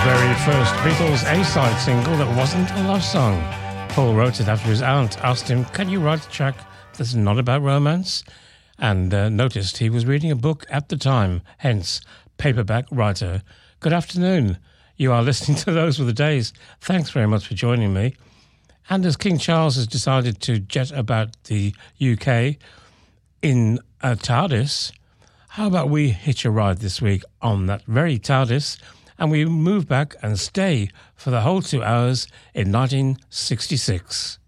very first Beatles A-side single that wasn't a love song. Paul wrote it after his aunt asked him, "Can you write a track that's not about romance?" And noticed he was reading a book at the time, hence paperback writer. Good afternoon. You are listening to Those Were the Days. Thanks very much for joining me. And as King Charles has decided to jet about the UK in a TARDIS, how about we hitch a ride this week on that very TARDIS and we move back and stay for the whole 2 hours in 1966.